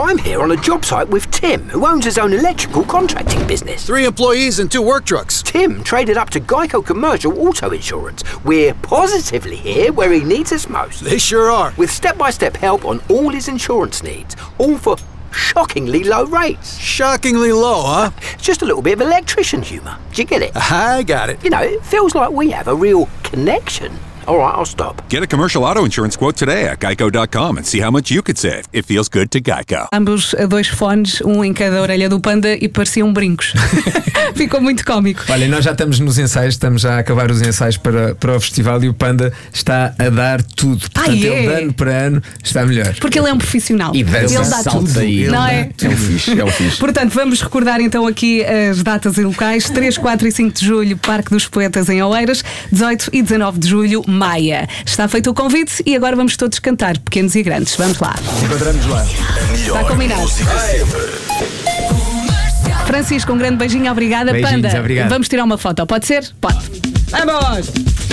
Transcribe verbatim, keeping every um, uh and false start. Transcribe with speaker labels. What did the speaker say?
Speaker 1: I'm here on a job site with Tim, who owns his own electrical contracting business.
Speaker 2: Three employees and two work trucks.
Speaker 1: Tim traded up to Geico Commercial Auto Insurance. We're positively here where he needs us most.
Speaker 2: They sure are.
Speaker 1: With step-by-step help on all his insurance needs, all for shockingly low rates.
Speaker 2: Shockingly low, huh?
Speaker 1: It's just a little bit of electrician humour. Do you get it?
Speaker 2: I got it.
Speaker 1: You know, it feels like we have a real connection. All right, I'll stop.
Speaker 3: Get a commercial auto insurance quote today at geico dot com and see how much you could save. It feels good to Geico.
Speaker 4: Ambos a dois fones, um em cada orelha do panda e pareciam brincos. Ficou muito cómico.
Speaker 5: Olha, nós já estamos nos ensaios, estamos já a acabar os ensaios para, para o festival e o Panda está a dar tudo. Portanto,
Speaker 4: ah,
Speaker 5: ele
Speaker 4: é?
Speaker 5: de ano para ano está melhor.
Speaker 4: Porque ele é um profissional.
Speaker 5: E dança,
Speaker 4: ele dá tudo.
Speaker 5: daí.
Speaker 4: Não é?
Speaker 5: É o fixe, é o fixe.
Speaker 4: Portanto, vamos recordar então aqui as datas e locais. três, quatro e cinco de julho, Parque dos Poetas em Oeiras. dezoito e dezanove de julho, Maia. Está feito o convite e agora vamos todos cantar, pequenos e grandes. Vamos lá.
Speaker 5: Encontramos lá.
Speaker 4: Está combinado. Francisco, um grande beijinho, obrigada.
Speaker 5: Beijinhos,
Speaker 4: Panda,
Speaker 5: obrigado.
Speaker 4: vamos tirar uma foto, pode ser? Pode. Vamos!